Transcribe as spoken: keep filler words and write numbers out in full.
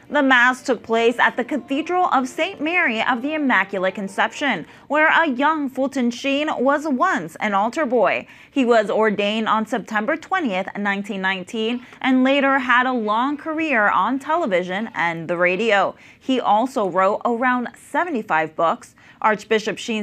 The Mass took place at the Cathedral of Saint Mary of the Immaculate Conception, where a young Fulton Sheen was once an altar boy. He was ordained on September twentieth, nineteen nineteen, and later had a long career on television and the radio. He also wrote around seventy-five books. Archbishop Sheen